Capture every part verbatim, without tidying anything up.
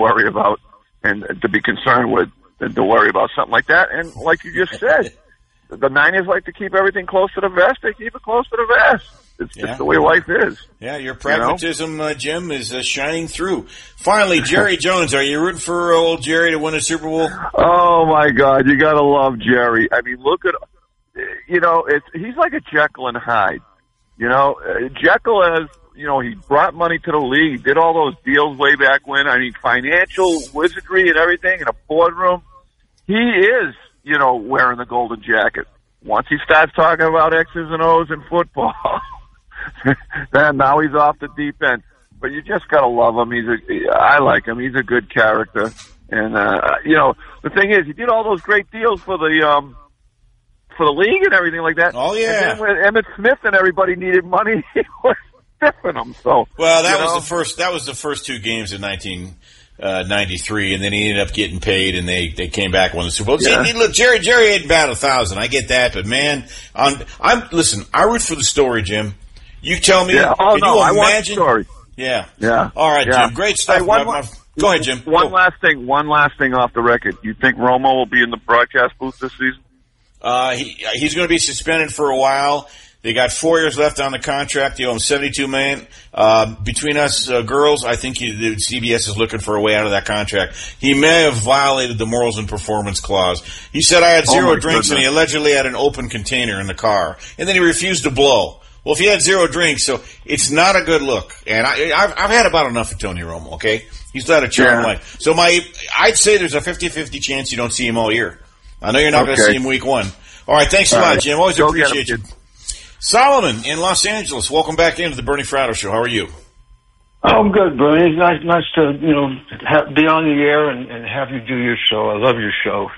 worry about and to be concerned with than to worry about something like that. And like you just said, the Niners like to keep everything close to the vest. They keep it close to the vest. It's yeah. just the way life is. Yeah, your pragmatism, you know? uh, Jim, is uh, shining through. Finally, Jerry Jones, are you rooting for old Jerry to win a Super Bowl? Oh, my God, you got to love Jerry. I mean, look at, you know, it's he's like a Jekyll and Hyde. You know, uh, Jekyll has, you know, he brought money to the league, did all those deals way back when. I mean, financial wizardry and everything in a boardroom. He is, you know, wearing the golden jacket. Once he starts talking about X's and O's in football, then now he's off the deep end. But you just gotta love him. He's a, I like him. He's a good character. And, uh, you know, the thing is, he did all those great deals for the, um, for the league and everything like that. Oh, yeah. And then when Emmitt Smith and everybody needed money, he was stiffing them. So, well, that you was know. the first, that was the first two games in nineteen ninety-three, and then he ended up getting paid, and they, they came back and won the Super Bowl. Yeah. See, look, Jerry, Jerry ain't about a thousand. I get that, but man, on, I'm, listen, I root for the story, Jim. You tell me. Yeah. Oh, can no, you I want the imagine? story. Yeah. Yeah. All right, yeah. Jim. Great stuff. Hey, one, my, my, go ahead, Jim. One go. last thing. One last thing off the record. You think Romo will be in the broadcast booth this season? Uh, he, he's going to be suspended for a while. They got four years left on the contract. They owe him seventy-two million dollars. Uh, between us uh, girls, I think he, the C B S is looking for a way out of that contract. He may have violated the morals and performance clause. He said, I had zero oh drinks, goodness. and he allegedly had an open container in the car. And then he refused to blow. Well, if he had zero drinks, so it's not a good look. And I, I've, I've had about enough of Tony Romo, okay? He's led a charmed Yeah. life. So my, I'd say there's a fifty-fifty chance you don't see him all year. I know you're not Okay. going to see him week one. All right, thanks a All lot, right. Jim. Always Go appreciate get him, you. kid. Solomon in Los Angeles, welcome back into the Bernie Fratto Show. How are you? Oh, I'm good, Bernie. It's nice, nice to, you know, have, be on the air and, and have you do your show. I love your show.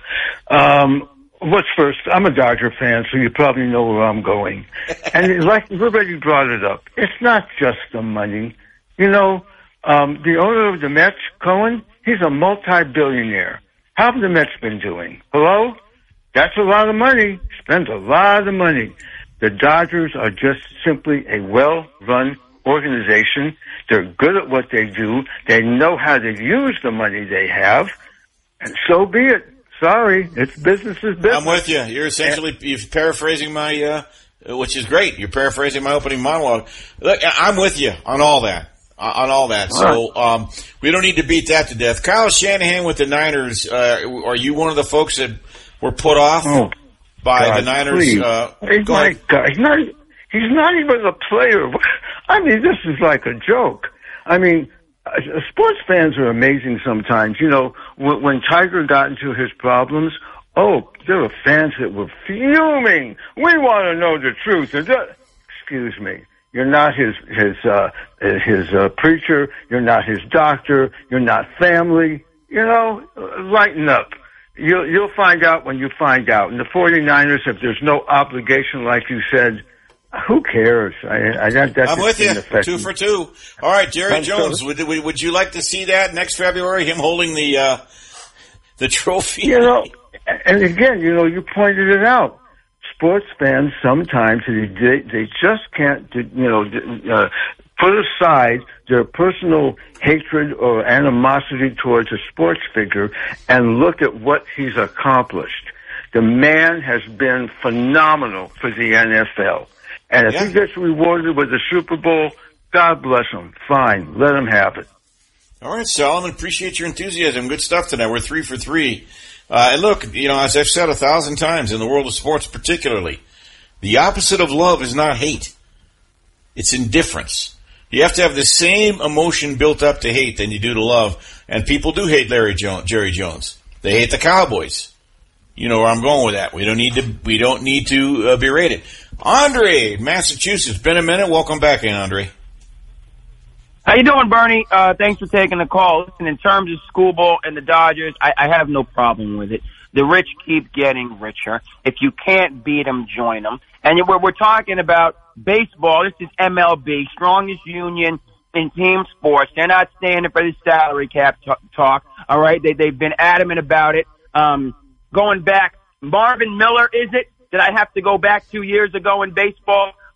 Um, what's first? I'm a Dodger fan, so you probably know where I'm going. And like everybody brought it up, it's not just the money. You know, um, the owner of the Mets, Cohen, he's a multi-billionaire. How have the Mets been doing? Hello? That's a lot of money. Spends a lot of money. The Dodgers are just simply a well-run organization. They're good at what they do. They know how to use the money they have. And so be it. Sorry, it's business is business. I'm with you. You're essentially you're paraphrasing my, uh, which is great. You're paraphrasing my opening monologue. Look, I'm with you on all that. On all that. So um, we don't need to beat that to death. Kyle Shanahan with the Niners, uh, are you one of the folks that were put off Oh. by God, the Niners? please. Uh, He's go my ahead. God. He's not. He's not even a player. I mean, this is like a joke. I mean, uh, sports fans are amazing sometimes. You know, when, when Tiger got into his problems, oh, there were fans that were fuming. We want to know the truth. And that, excuse me. You're not his his uh, his uh, preacher. You're not his doctor. You're not family. You know, lighten up. You'll, you'll find out when you find out. And the 49ers, if there's no obligation, like you said, who cares? I, I that, that's I'm with you. affect Two me. for two. All right, Jerry And so- Jones. Would, would would you like to see that next February? Him holding the uh, the trophy. You know, and again, you know, you pointed it out. Sports fans sometimes they they just can't, you know, uh, put aside their personal hatred or animosity towards a sports figure and look at what he's accomplished. The man has been phenomenal for the N F L. And if Yeah. he gets rewarded with the Super Bowl, God bless him. Fine. Let him have it. All right, Solomon, appreciate your enthusiasm. Good stuff tonight. We're three for three. Uh, and look, you know, as I've said a thousand times in the world of sports particularly, the opposite of love is not hate. It's indifference. You have to have the same emotion built up to hate than you do to love. And people do hate Larry Jones, Jerry Jones. They hate the Cowboys. You know where I'm going with that. We don't need to, we don't need to uh, berate it. Andre, Massachusetts. Been a minute. Welcome back in, Andre. How you doing, Bernie? Uh, thanks for taking the call. Listen, in terms of School Bowl and the Dodgers, I, I have no problem with it. The rich keep getting richer. If you can't beat them, join them. And we're, we're talking about baseball. This is M L B, strongest union in team sports. They're not standing for the salary cap t- talk. All right, they they've been adamant about it. Um, going back, Marvin Miller, is it? Did I have to go back two years ago in baseball?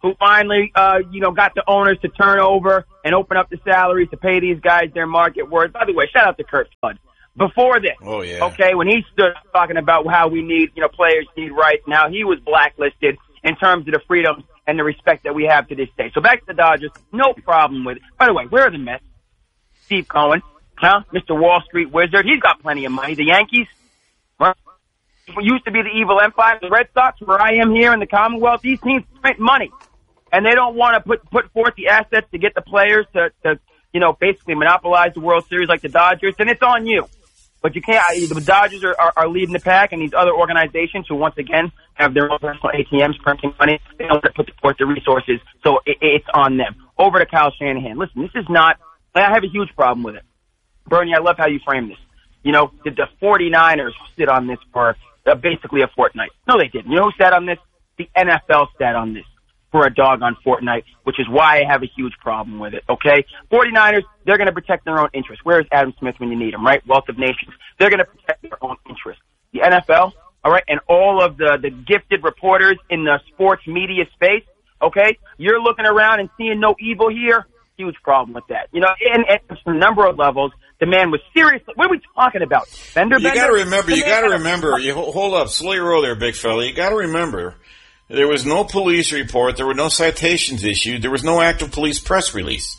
who finally, uh, you know, got the owners to turn over and open up the salaries to pay these guys their market worth. By the way, shout out to Kurt Flood. Before this, oh, yeah. okay, when he stood talking about how we need, you know, players need rights, now he was blacklisted in terms of the freedoms and the respect that we have to this day. So back to the Dodgers, no problem with it. By the way, where are the Mets? Steve Cohen, huh? Mister Wall Street Wizard, he's got plenty of money. The Yankees, right? It used to be the evil empire. The Red Sox, where I am here in the Commonwealth, these teams print money. And they don't want to put put forth the assets to get the players to, to, you know, basically monopolize the World Series like the Dodgers, then it's on you. But you can't, the Dodgers are, are, are leading the pack, and these other organizations who, once again, have their own personal A T Ms printing money, they don't put forth the resources, so it, it's on them. Over to Kyle Shanahan. Listen, this is not, I have a huge problem with it. Bernie, I love how you frame this. You know, did the 49ers sit on this for uh, basically a fortnight? No, they didn't. You know who sat on this? The N F L sat on this for a doggone fortnight, which is why I have a huge problem with it, okay? 49ers, they're going to protect their own interests. Where's Adam Smith when you need him, right? Wealth of Nations. They're going to protect their own interests. The N F L, all right, and all of the, the gifted reporters in the sports media space, okay? You're looking around and seeing no evil here. Huge problem with that. You know, and, and from a number of levels, the man was seriously, what are we talking about? Bender, you Bender? got to remember, you got to remember, you hold up, slow your roll there, big fella. You got to remember, there was no police report. There were no citations issued. There was no active police press release.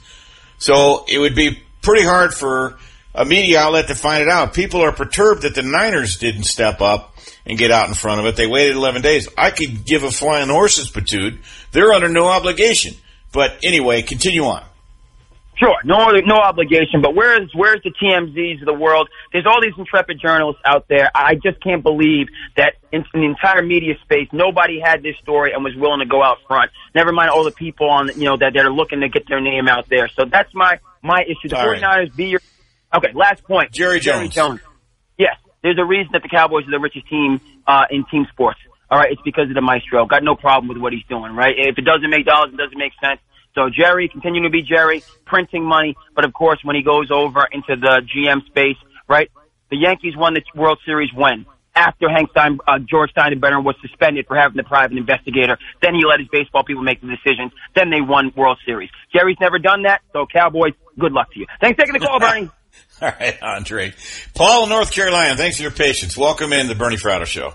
So it would be pretty hard for a media outlet to find it out. People are perturbed that the Niners didn't step up and get out in front of it. They waited eleven days. I could give a flying horse's patoot. They're under no obligation. But anyway, continue on. Sure, no no obligation, but where's where's the T M Zs of the world? There's all these intrepid journalists out there. I just can't believe that in, in the entire media space, nobody had this story and was willing to go out front. Never mind all the people on, you know, that, that are looking to get their name out there. So that's my, my issue. The all 49ers right. be your... Okay, last point. Jerry Jones. Jerry Jones. Yes, there's a reason that the Cowboys are the richest team uh, in team sports. All right, it's because of the maestro. Got no problem with what he's doing, right? If it doesn't make dollars, it doesn't make sense. So Jerry, continuing to be Jerry, printing money. But, of course, when he goes over into the G M space, right, the Yankees won the World Series when? After Hank Stein, uh, George Steinbrenner was suspended for having the private investigator. Then he let his baseball people make the decisions. Then they won World Series. Jerry's never done that, so Cowboys, good luck to you. Thanks for taking the call, Bernie. All right, Andre. Paul in North Carolina, thanks for your patience. Welcome in the Bernie Fratto Show.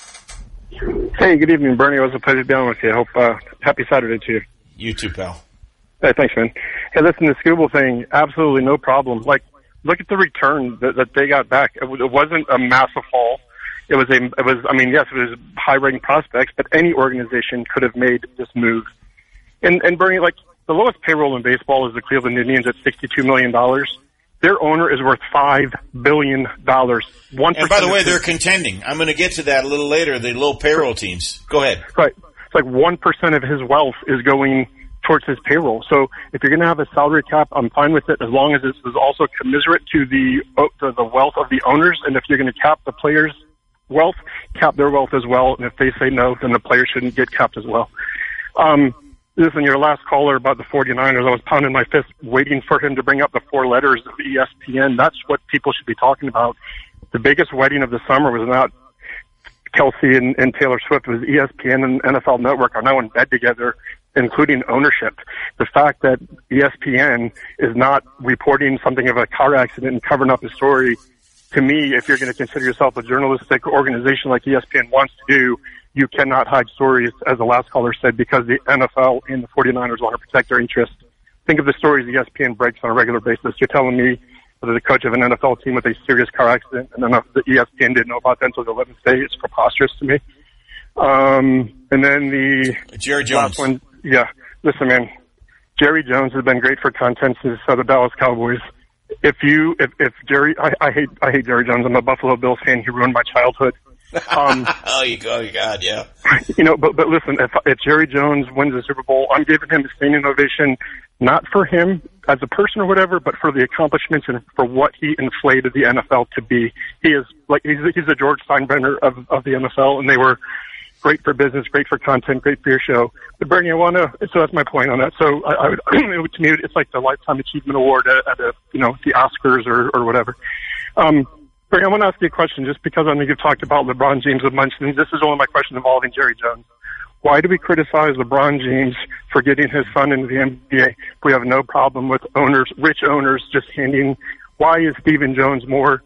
Hey, good evening, Bernie. It was a pleasure being on with you. I hope, uh, happy Saturday to you. You too, pal. Hey, thanks, man. Hey, listen, the Scooble thing, absolutely no problem. Like, look at the return that, that they got back. It, w- it wasn't a massive haul. It was a, it was, I mean, yes, it was high-rating prospects, but any organization could have made this move. And, and Bernie, like, the lowest payroll in baseball is the Cleveland Indians at sixty-two million dollars. Their owner is worth five billion dollars. One and by the way, they're contending. I'm going to get to that a little later, the low payroll teams. Go ahead. Right. It's like one percent of his wealth is going towards his payroll. So if you're going to have a salary cap, I'm fine with it as long as it is also commiserate to the to the wealth of the owners. And if you're going to cap the players' wealth, cap their wealth as well. And if they say no, then the players shouldn't get capped as well. Um, listen, your last caller about the 49ers, I was pounding my fist waiting for him to bring up the four letters of E S P N. That's what people should be talking about. The biggest wedding of the summer was not Kelsey and, and Taylor Swift. It was E S P N and N F L Network are now in bed together, including ownership. The fact that E S P N is not reporting something of a car accident and covering up a story, to me, if you're going to consider yourself a journalistic organization like E S P N wants to do, you cannot hide stories, as the last caller said, because the N F L and the 49ers want to protect their interests. Think of the stories E S P N breaks on a regular basis. You're telling me that the coach of an N F L team with a serious car accident, and then the E S P N didn't know about that until the eleventh day. It's preposterous to me. Um, and then the Jerry Jones. last one, yeah. Listen, man, Jerry Jones has been great for content since uh, the Dallas Cowboys. If you, if, if Jerry, I, I hate, I hate Jerry Jones. I'm a Buffalo Bills fan. He ruined my childhood. Um, oh, you go, oh, God, yeah. You know, but but listen, if if Jerry Jones wins the Super Bowl, I'm giving him a standing ovation, not for him as a person or whatever, but for the accomplishments and for what he inflated the N F L to be. He is like he's he's the George Steinbrenner of of the N F L, and they were great for business, great for content, great for your show. But Bernie, I want to. So that's my point on that. So I, I would, to me, it's like the Lifetime Achievement Award at, at a, you know, the Oscars or or whatever. Um, Bernie, I want to ask you a question, just because I know you've talked about LeBron James a bunch, and this is only my question involving Jerry Jones. Why do we criticize LeBron James for getting his son into the N B A? We have no problem with owners, rich owners, just handing. Why is Stephen Jones more